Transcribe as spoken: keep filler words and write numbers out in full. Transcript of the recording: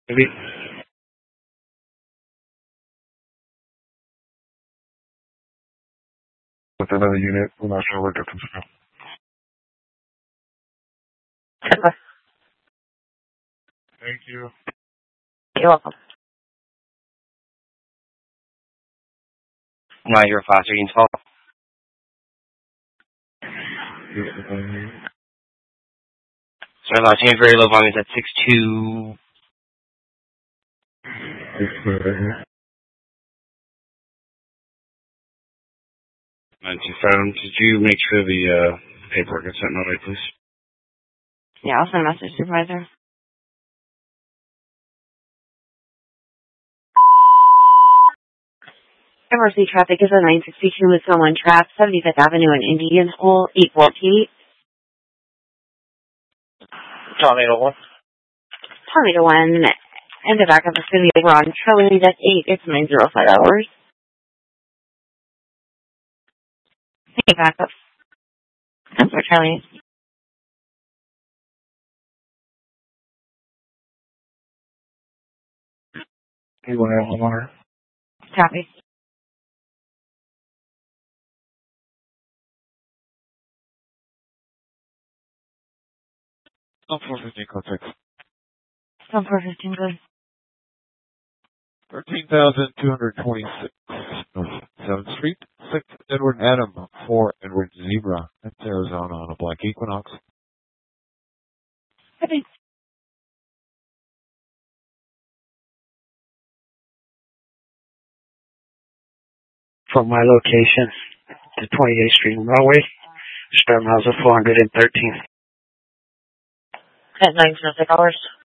Maybe. With another unit, I'm not sure where it comes from. Thank you. You're welcome. No, you're faster. You can talk. Sorry, last name very low volume. At six two. Nine two seven. Did you make sure the uh, paperwork is sent my way, please? Yeah, I'll send a message, supervisor. Emergency traffic is a nine sixty-two with someone trapped, seventy-fifth Avenue and Indian Hole, eight fourteen. Tornado one. Tornado one, and the backup is going to be over on Charlie, that's eight, it's nine zero five hours. Hey, backup. That's for Charlie. You want to have one more? Copy. Oh, four fifteen, code six. Some four fifteen, good. thirteen thousand two hundred twenty-six North seventh Street, sixth Edward Adam, four Edward Zebra. That's Arizona on a black Equinox. Copy. From my location to twenty-eighth Street in Rahway, start miles of four hundred thirteen. At nine zero six hours.